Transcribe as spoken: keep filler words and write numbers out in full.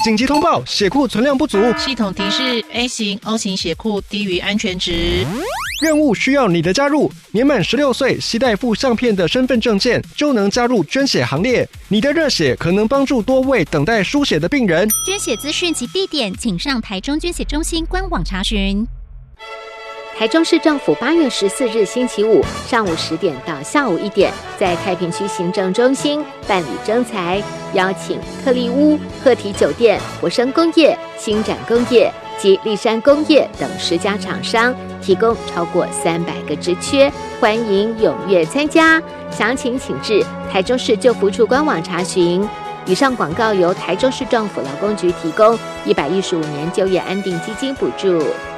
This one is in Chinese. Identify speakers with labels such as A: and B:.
A: 紧急通报，血库存量不足。
B: 系统提示 A 型 O 型血库低于安全值。
A: 任务需要你的加入，年满十六岁，携带附相片的身份证件就能加入捐血行列。你的热血可能帮助多位等待输血的病人。
C: 捐血资讯及地点，请上台中捐血中心官网查询。
D: 台中市政府八月十四日星期五上午十点到下午一点，在太平区行政中心办理征才，邀请特力屋、鹤体酒店、活生工业、新展工业及立山工业等十家厂商，提供超过三百个职缺，欢迎踊跃参加。详情请至台中市就服处官网查询。以上广告由台中市政府劳工局提供，一百一十五年就业安定基金补助。